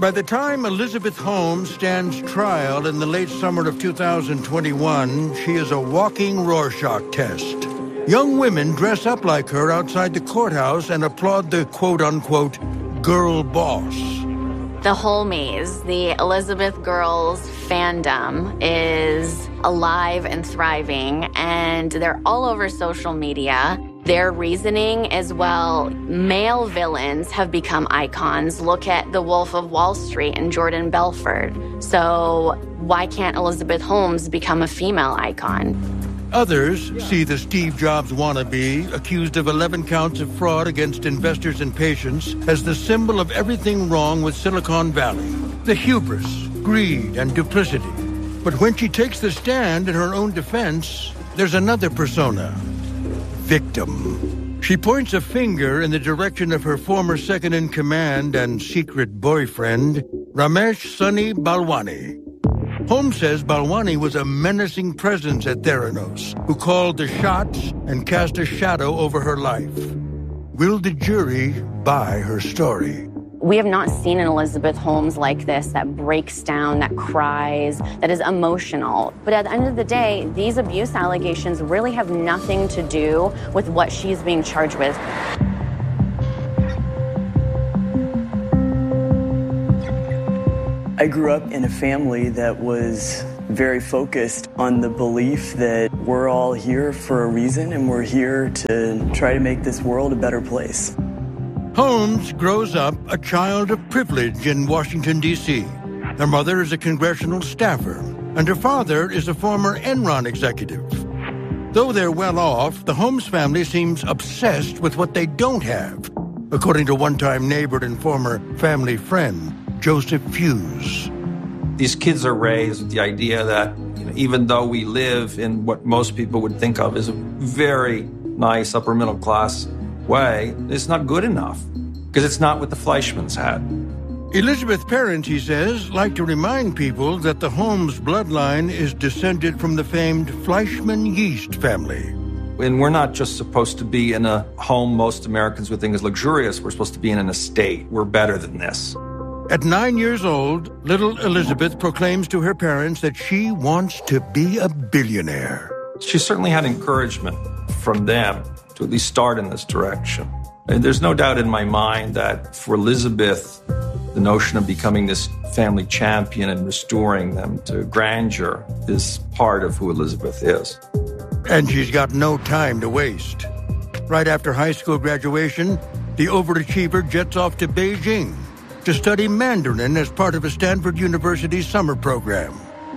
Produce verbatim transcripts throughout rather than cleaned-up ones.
By the time Elizabeth Holmes stands trial in the late summer of two thousand twenty-one, she is a walking Rorschach test. Young women dress up like her outside the courthouse and applaud the quote-unquote girl boss. The Holmies, the Elizabeth Girls fandom, is alive and thriving, and they're all over social media. Their reasoning is, well, male villains have become icons. Look at The Wolf of Wall Street and Jordan Belfort. So why can't Elizabeth Holmes become a female icon? Others see the Steve Jobs wannabe, accused of eleven counts of fraud against investors and patients, as the symbol of everything wrong with Silicon Valley. The hubris, greed, and duplicity. But when she takes the stand in her own defense, there's another persona. Victim. She points a finger in the direction of her former second-in-command and secret boyfriend, Ramesh Sunny Balwani. Holmes says Balwani was a menacing presence at Theranos, who called the shots and cast a shadow over her life. Will the jury buy her story? We have not seen an Elizabeth Holmes like this that breaks down, that cries, that is emotional. But at the end of the day, these abuse allegations really have nothing to do with what she's being charged with. I grew up in a family that was very focused on the belief that we're all here for a reason and we're here to try to make this world a better place. Holmes grows up a child of privilege in Washington, D C Her mother is a congressional staffer, and her father is a former Enron executive. Though they're well off, the Holmes family seems obsessed with what they don't have, according to one-time neighbor and former family friend, Joseph Fuse. These kids are raised with the idea that, you know, even though we live in what most people would think of as a very nice upper middle class way, it's not good enough because it's not what the Fleischmans had. Elizabeth's parents, he says, like to remind people that the Holmes bloodline is descended from the famed Fleischmann yeast family. And we're not just supposed to be in a home most Americans would think is luxurious. We're supposed to be in an estate. We're better than this. At nine years old, little Elizabeth proclaims to her parents that she wants to be a billionaire. She certainly had encouragement from them to at least start in this direction. And there's no doubt in my mind that for Elizabeth, the notion of becoming this family champion and restoring them to grandeur is part of who Elizabeth is. And she's got no time to waste. Right after high school graduation, the overachiever jets off to Beijing to study Mandarin as part of a Stanford University summer program.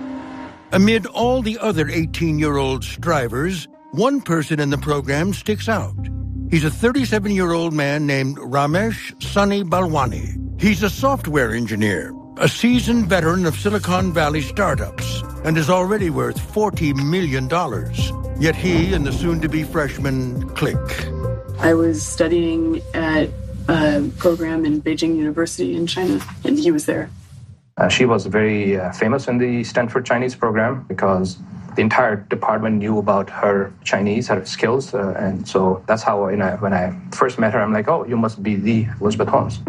Amid all the other eighteen-year-old strivers, one person in the program sticks out. He's a thirty-seven-year-old man named Ramesh Sunny Balwani. He's a software engineer, a seasoned veteran of Silicon Valley startups, and is already worth forty million dollars. Yet he and the soon-to-be freshman click. I was studying at a program in Beijing University in China, and he was there. Uh, she was very uh, famous in the Stanford Chinese program because the entire department knew about her Chinese, her skills, uh, and so that's how you know, when I first met her, I'm like, oh, you must be the Elizabeth Holmes.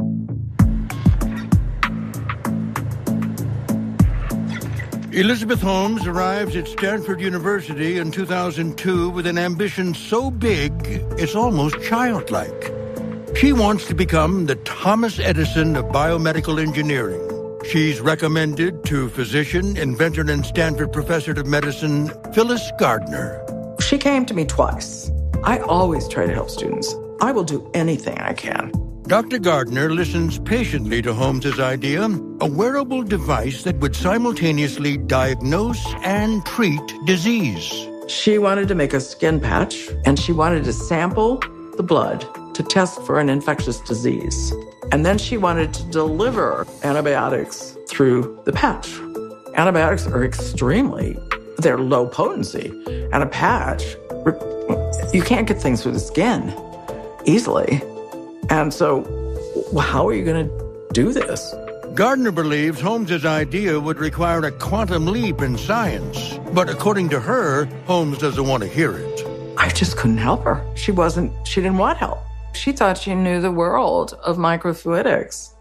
Elizabeth Holmes arrives at Stanford University in two thousand two with an ambition so big, it's almost childlike. She wants to become the Thomas Edison of biomedical engineering. She's recommended to physician, inventor, and Stanford professor of medicine, Phyllis Gardner. She came to me twice. I always try to help students. I will do anything I can. Doctor Gardner listens patiently to Holmes's idea, a wearable device that would simultaneously diagnose and treat disease. She wanted to make a skin patch, and she wanted to sample the blood to test for an infectious disease. And then she wanted to deliver antibiotics through the patch. Antibiotics are extremely, they're low potency. And a patch, you can't get things through the skin easily. And so how are you going to do this? Gardner believes Holmes's idea would require a quantum leap in science. But according to her, Holmes doesn't want to hear it. I just couldn't help her. She wasn't, she didn't want help. She thought she knew the world of microfluidics.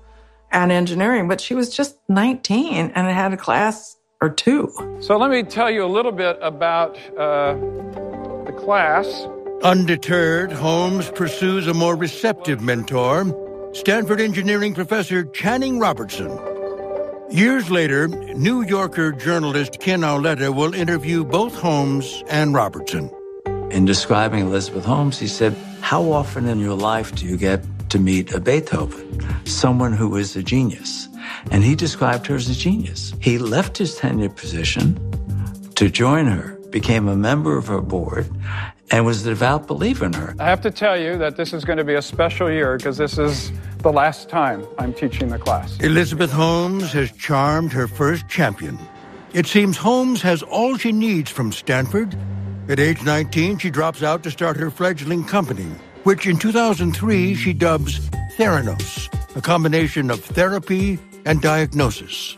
and engineering, but she was just nineteen and had a class or two. So let me tell you a little bit about uh, the class. Undeterred, Holmes pursues a more receptive mentor, Stanford engineering professor Channing Robertson. Years later, New Yorker journalist Ken Auletta will interview both Holmes and Robertson. In describing Elizabeth Holmes, he said, how often in your life do you get to meet a Beethoven, someone who is a genius? And he described her as a genius. He left his tenured position to join her, became a member of her board, and was a devout believer in her. I have to tell you that this is going to be a special year because this is the last time I'm teaching the class. Elizabeth Holmes has charmed her first champion. It seems Holmes has all she needs from Stanford. At age nineteen, she drops out to start her fledgling company, which in two thousand three she dubs Theranos, a combination of therapy and diagnosis.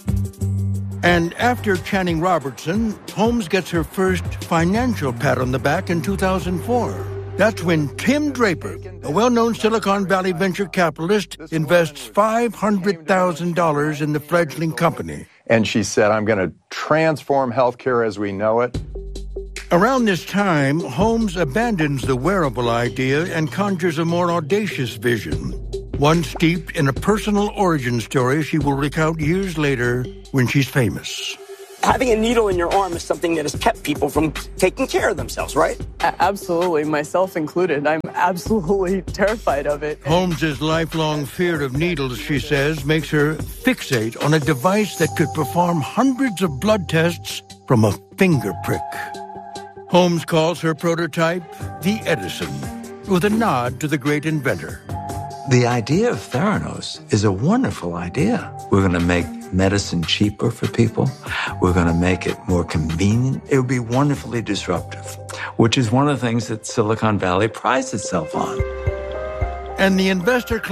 And after Channing Robertson, Holmes gets her first financial pat on the back in two thousand four. That's when Tim Draper, a well-known Silicon Valley venture capitalist, invests five hundred thousand dollars in the fledgling company. And she said, I'm going to transform healthcare as we know it. Around this time, Holmes abandons the wearable idea and conjures a more audacious vision, one steeped in a personal origin story she will recount years later when she's famous. Having a needle in your arm is something that has kept people from taking care of themselves, right? A- absolutely, myself included. I'm absolutely terrified of it. Holmes's lifelong fear of needles, she says, makes her fixate on a device that could perform hundreds of blood tests from a finger prick. Holmes calls her prototype the Edison, with a nod to the great inventor. The idea of Theranos is a wonderful idea. We're going to make medicine cheaper for people. We're going to make it more convenient. It would be wonderfully disruptive, which is one of the things that Silicon Valley prides itself on. And the investor